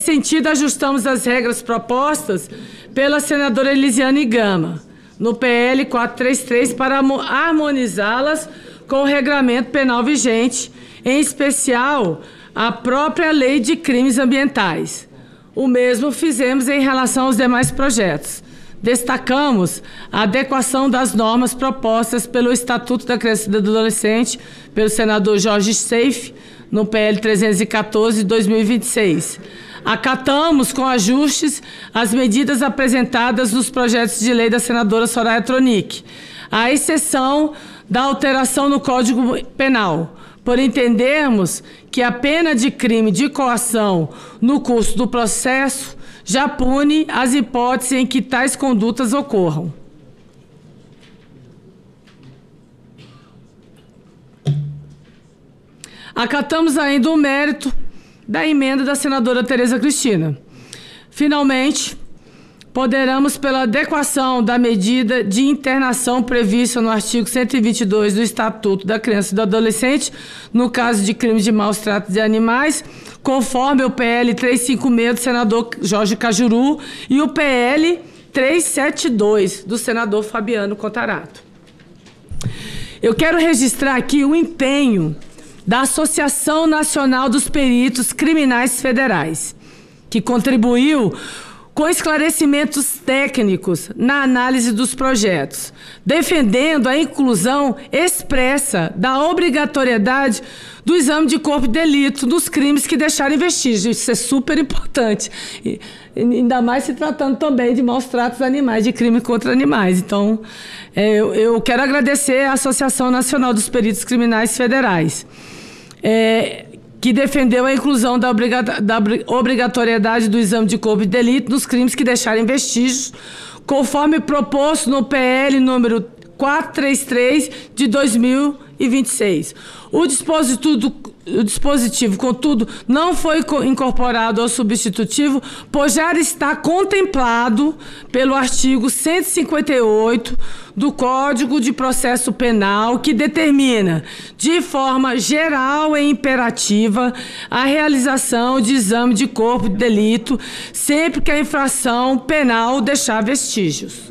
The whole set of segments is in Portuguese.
Nesse sentido, ajustamos as regras propostas pela senadora Elisiane Gama, no PL 433, para harmonizá-las com o regramento penal vigente, em especial a própria Lei de Crimes Ambientais. O mesmo fizemos em relação aos demais projetos. Destacamos a adequação das normas propostas pelo Estatuto da Criança e do Adolescente, pelo senador Jorge Seife, no PL 314 de 2026. Acatamos com ajustes as medidas apresentadas nos projetos de lei da senadora Soraya Tronic, à exceção da alteração no Código Penal, por entendermos que a pena de crime de coação no curso do processo já pune as hipóteses em que tais condutas ocorram. Acatamos ainda o mérito da emenda da senadora Tereza Cristina. Finalmente, poderamos, pela adequação da medida de internação prevista no artigo 122 do Estatuto da Criança e do Adolescente, no caso de crime de maus tratos de animais, conforme o PL 356 do senador Jorge Cajuru e o PL 372 do senador Fabiano Contarato. Eu quero registrar aqui o empenho da Associação Nacional dos Peritos Criminais Federais, que contribuiu com esclarecimentos técnicos na análise dos projetos, defendendo a inclusão expressa da obrigatoriedade do exame de corpo de delito dos crimes que deixarem vestígios. Isso é super importante, e ainda mais se tratando também de maus tratos animais, de crime contra animais. Então, eu quero agradecer à Associação Nacional dos Peritos Criminais Federais, que defendeu a inclusão da obrigatoriedade do exame de corpo de delito nos crimes que deixarem vestígios, conforme proposto no PL número 433 de 2026. O dispositivo, contudo, não foi incorporado ao substitutivo, pois já está contemplado pelo artigo 158 do Código de Processo Penal, que determina, de forma geral e imperativa, a realização de exame de corpo de delito sempre que a infração penal deixar vestígios.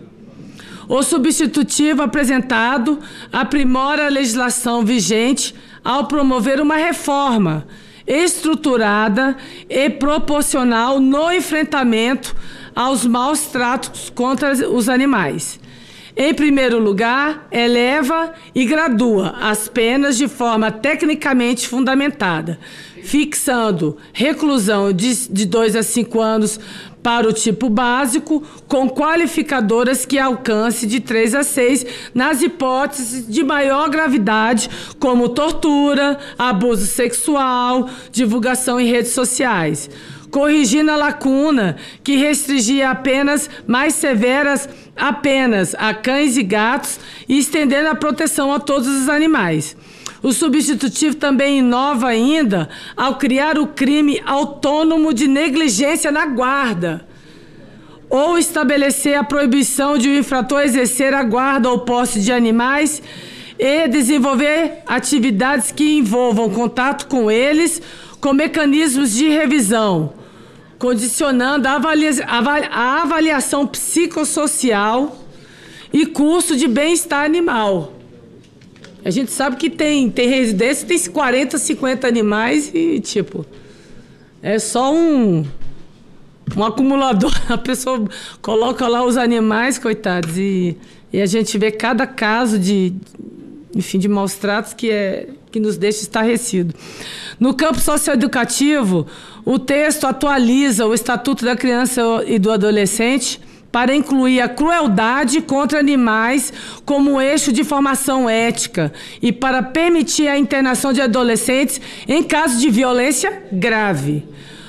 O substitutivo apresentado aprimora a legislação vigente ao promover uma reforma estruturada e proporcional no enfrentamento aos maus tratos contra os animais. Em primeiro lugar, eleva e gradua as penas de forma tecnicamente fundamentada, fixando reclusão de 2 a 5 anos para o tipo básico, com qualificadoras que alcance de 3 a 6 nas hipóteses de maior gravidade, como tortura, abuso sexual, divulgação em redes sociais, corrigindo a lacuna que restringia apenas mais severas apenas a cães e gatos e estendendo a proteção a todos os animais. O substitutivo também inova ainda ao criar o crime autônomo de negligência na guarda, ou estabelecer a proibição de o infrator exercer a guarda ou posse de animais e desenvolver atividades que envolvam contato com eles, com mecanismos de revisão, condicionando a avaliação psicossocial e curso de bem-estar animal. A gente sabe que tem residência, tem 40, 50 animais e, tipo, é só um acumulador. A pessoa coloca lá os animais, coitados, e a gente vê cada caso de maus tratos que nos deixa estarrecido. No campo socioeducativo, o texto atualiza o Estatuto da Criança e do Adolescente para incluir a crueldade contra animais como eixo de formação ética e para permitir a internação de adolescentes em caso de violência grave.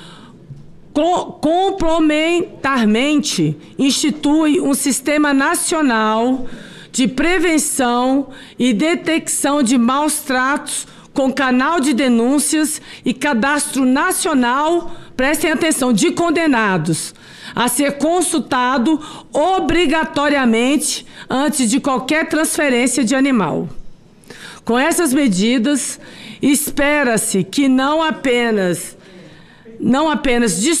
Complementarmente, institui um sistema nacional de prevenção e detecção de maus tratos com canal de denúncias e cadastro nacional, prestem atenção, de condenados, a ser consultado obrigatoriamente antes de qualquer transferência de animal. Com essas medidas, espera-se que não apenas não apenas